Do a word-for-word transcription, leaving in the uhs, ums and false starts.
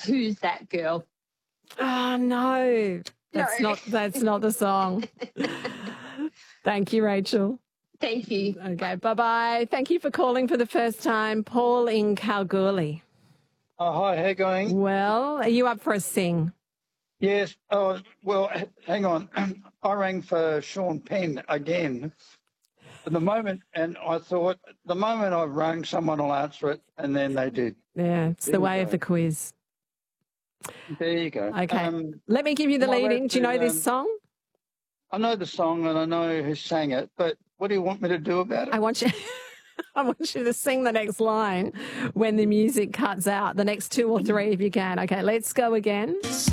Who's That Girl? Oh, no. That's No. not that's not the song. Thank you, Rachel. Thank you. Okay, bye-bye. Thank you for calling for the first time. Paul in Kalgoorlie. Oh, hi, how you going? Well, are you up for a sing? Yes. Oh, well, h- hang on. I rang for Sean Penn again. At the moment, and I thought, the moment I've rung, someone will answer it, and then they did. Yeah, it's There the you way go. of the quiz. There you go. Okay, Um, let me give you the am I lead allowed in. Do you to, know this um, song? I know the song and I know who sang it, but what do you want me to do about it? I want you... I want you to sing the next line when the music cuts out, the next two or three if you can. Okay, let's go again.